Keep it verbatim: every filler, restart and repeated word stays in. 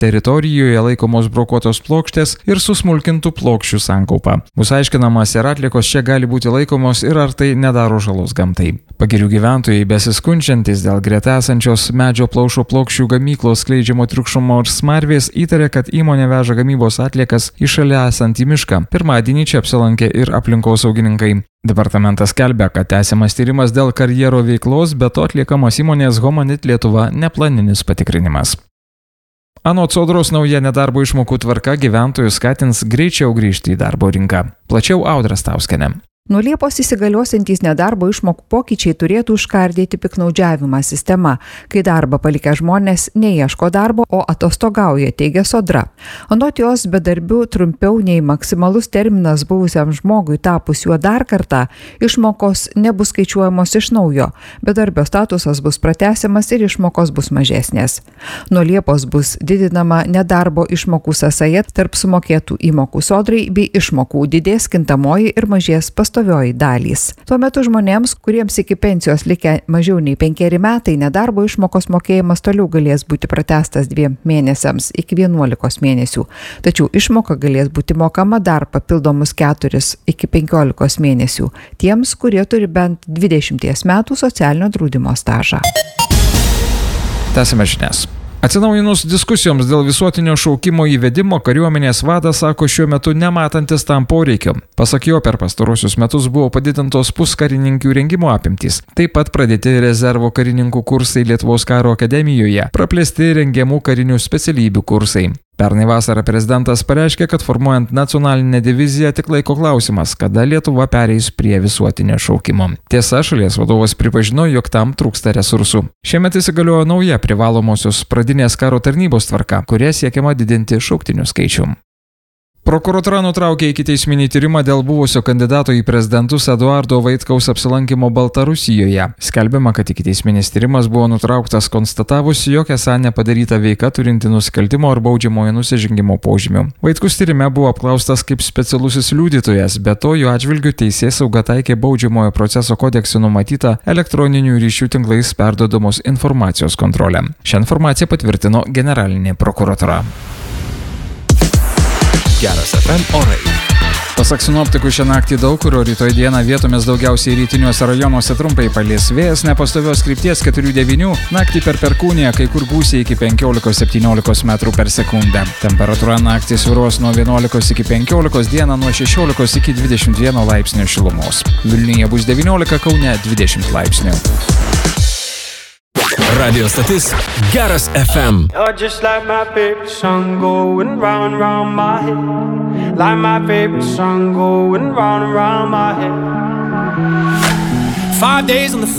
teritorijoje laikomos brokuotos plokštės ir susmulkintų plokščių sankaupa. Bus aiškinamas, ar atliekos čia gali būti laikomos ir ar tai nedaro žalos gamtai. Pagirių gyventojai, besiskundžiantys dėl greta esančios medžio plaušo plokščių gamyklos skleidžiamo triukšmo ir smarvės, įtarė, kad įmonė veža gamybos atliekas į šalia esantį mišką. Pirmadienį čia apsilankė ir aplinkosaugininkai. Departamentas skelbia, kad tęsiamas tyrimas dėl karjero veiklos, bet to atliekamas įmonės Homanit Lietuva neplaninis patikrinimas. Anot Sodros nauja nedarbo išmokų tvarka gyventojus skatins greičiau grįžti į darbo rinką. Plačiau Audra Stauskienė. Nuo Liepos įsigaliosiantys nedarbo išmokų pokyčiai turėtų užkardyti piknaudžiavimą sistema, kai darbą palikę žmonės neieško darbo, o atostogauja, teigia Sodra. Anot jos, bedarbių trumpiau nei maksimalus terminas buvusiam žmogui tapus juo dar kartą, išmokos nebus skaičiuojamos iš naujo, bedarbio statusas bus pratęsiamas ir išmokos bus mažesnės. Nuo Liepos bus didinama nedarbo išmokų sąsaja tarp sumokėtų įmokų Sodrai bei išmokų, didės kintamoji ir mažės pastovioji dalys. Tuo metu žmonėms, kuriems iki pensijos likę mažiau nei penkeri metai, nedarbo išmokos mokėjimas toliau galės būti pratęstas dviem mėnesiams iki vienuolikos mėnesių. Tačiau išmoka galės būti mokama dar papildomus keturis iki penkiolikos mėnesių tiems, kurie turi bent dvidešimties metų socialinio draudimo stažą. Tęsime žinias. Atsinaujinus diskusijoms dėl visuotinio šaukimo įvedimo, kariuomenės vadas sako šiuo metu nematantis tam poreikio. Pasak jo, per pastarosius metus buvo padidintos puskarininkių rengimo apimtys. Taip pat pradėti rezervo karininkų kursai Lietuvos karo akademijoje, praplėsti rengiamų karinių specialybių kursai. Pernai vasarą prezidentas pareiškė, kad formuojant nacionalinę diviziją tik laiko klausimas, kada Lietuva pereis prie visuotinio šaukimo. Tiesa, šalies vadovas pripažino, jog tam trūksta resursų. Šiemet įsigaliojo nauja privalomosios pradinės karo tarnybos tvarka, kuria siekiama didinti šauktinių skaičių. Prokuratūra nutraukė ikiteisminį tyrimą dėl buvusio kandidato į prezidentus Eduardo Vaitkaus apsilankimo Baltarusijoje. Skelbiama, kad ikiteisminis tyrimas buvo nutrauktas konstatavus, jog esą nepadaryta veika turinti nusikaltimo ar baudžiamojo nusižengimo požymių. Vaitkus tyrime buvo apklaustas kaip specialusis liudytojas, be to jo atžvilgiu teisėsauga taikė baudžiamojo proceso kodekse numatytą elektroninių ryšių tinklais perduodamos informacijos kontrolę. Šią informaciją patvirtino generalinė prokuratūra. Geras F M orai. Pasak sinoptikų, šią naktį daug kur, o rytoj dieną vietomis daugiausiai rytiniuose rajonuose trumpai palis. Vėjas nepastovios krypties keturi devyni, naktį per Perkūniją kai kur gūsiai iki penkiolikos septyniolikos metrų per sekundę. Temperatūra naktį svyruos nuo vienuolikos iki penkiolikos, dieną nuo šešiolikos iki dvidešimt vieno laipsnio šilumos. Vilniuje bus devyniolika, Kaune dvidešimt laipsnių. Radio stotis Geras F M. You're just like my favorite song going round and round my head. Like my favorite song going round and round my head. Five days on the